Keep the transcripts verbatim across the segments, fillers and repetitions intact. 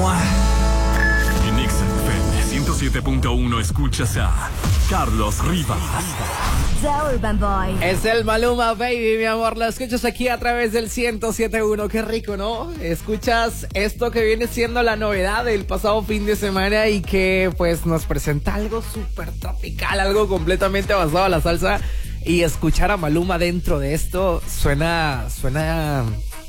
moi. En X F M ciento siete punto uno escuchas a Carlos Rivas. The Urban Boy. Es el Maluma Baby, mi amor. Lo escuchas aquí a través del ciento siete punto uno. Qué rico, ¿no? Escuchas esto que viene siendo la novedad del pasado fin de semana y que pues nos presenta algo súper tropical, algo completamente basado a la salsa. Y escuchar a Maluma dentro de esto suena, suena,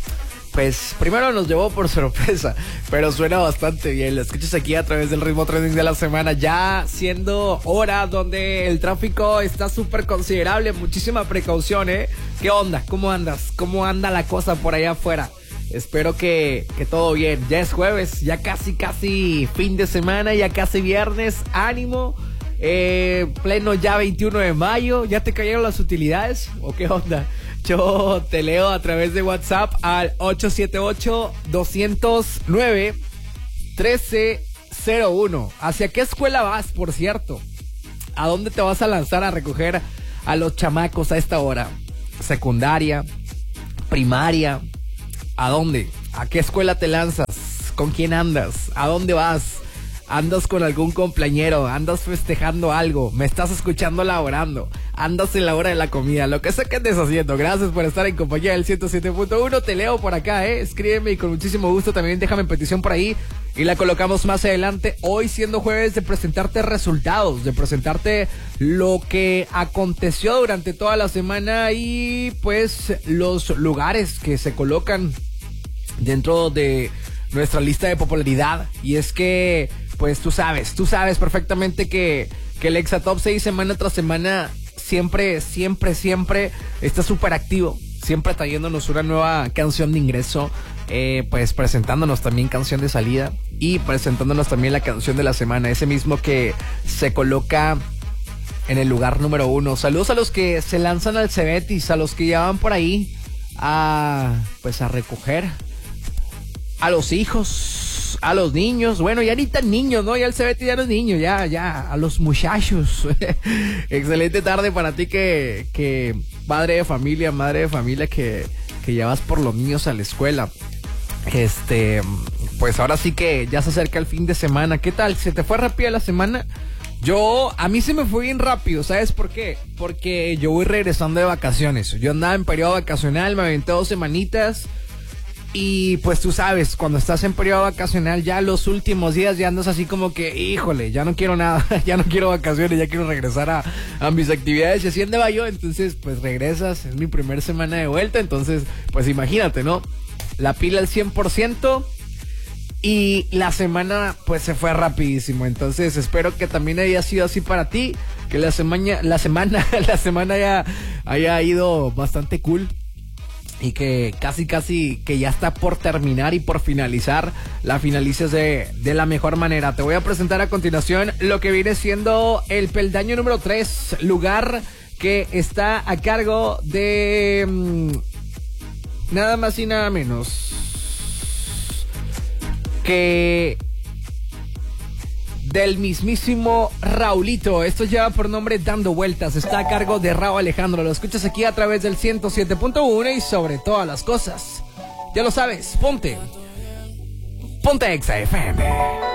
pues primero nos llevó por sorpresa, pero suena bastante bien. Lo escuchas aquí a través del ritmo trending de la semana, ya siendo hora donde el tráfico está súper considerable. Muchísima precaución, ¿eh? ¿Qué onda? ¿Cómo andas? ¿Cómo anda la cosa por allá afuera? Espero que, que todo bien. Ya es jueves, ya casi, casi fin de semana, ya casi viernes. Ánimo. Eh, pleno ya veintiuno de mayo. ¿Ya te cayeron las utilidades? ¿O qué onda? Yo te leo a través de WhatsApp al ocho siete ocho, dos cero nueve, uno tres cero uno. ¿Hacia qué escuela vas, por cierto? ¿A dónde te vas a lanzar a recoger a los chamacos a esta hora? ¿Secundaria? ¿Primaria? ¿A dónde? ¿A qué escuela te lanzas? ¿Con quién andas? ¿A dónde vas? ¿Andas con algún compañero? ¿Andas festejando algo? ¿Me estás escuchando laborando? ¿Andas en la hora de la comida? Lo que sea que estés haciendo. Gracias por estar en compañía del ciento siete punto uno. Te leo por acá, ¿eh? Escríbeme y con muchísimo gusto también déjame petición por ahí y la colocamos más adelante. Hoy siendo jueves de presentarte resultados, de presentarte lo que aconteció durante toda la semana y pues los lugares que se colocan dentro de nuestra lista de popularidad. Y es que pues tú sabes, tú sabes perfectamente que, que el Exatop seis semana tras semana siempre, siempre, siempre está súper activo. Siempre trayéndonos una nueva canción de ingreso, eh, pues presentándonos también canción de salida y presentándonos también la canción de la semana, ese mismo que se coloca en el lugar número uno. Saludos a los que se lanzan al Cebetis, a los que ya van por ahí a, pues a recoger a los hijos, a los niños, bueno, ya ni tan niños, ¿no? Ya el Cebetis ya no es niño, ya, ya, a los muchachos. Excelente tarde para ti que, que padre de familia, madre de familia que, que ya vas por los niños a la escuela. Este, pues ahora sí que ya se acerca el fin de semana. ¿Qué tal? ¿Se te fue rápida la semana? Yo, a mí se me fue bien rápido, ¿sabes por qué? Porque yo voy regresando de vacaciones. Yo andaba en periodo vacacional, me aventé dos semanitas. Y pues tú sabes, cuando estás en periodo vacacional, ya los últimos días ya andas así como que, híjole, ya no quiero nada, ya no quiero vacaciones, ya quiero regresar a, a mis actividades. Y así andaba yo, entonces pues regresas, es mi primer semana de vuelta, entonces pues imagínate, ¿no? La pila al cien por ciento y la semana pues se fue rapidísimo. Entonces espero que también haya sido así para ti, que la semana, la semana, la semana haya, haya ido bastante cool. Y que casi casi que ya está por terminar y por finalizar, la finalices de, de la mejor manera. Te voy a presentar a continuación lo que viene siendo el peldaño número tres, lugar que está a cargo de mmm, nada más y nada menos que del mismísimo Raulito. Esto lleva por nombre Dando Vueltas. Está a cargo de Rauw Alejandro. Lo escuchas aquí a través del ciento siete punto uno y sobre todas las cosas, ya lo sabes, ponte Ponte Exa F M.